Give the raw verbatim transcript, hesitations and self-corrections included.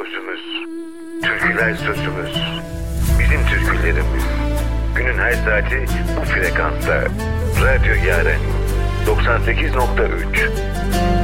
özümüz. Türküler sözümüz. Bizim türkülerimiz. Günün her saati bu frekansta. Radyo Yaren doksan sekiz nokta üç.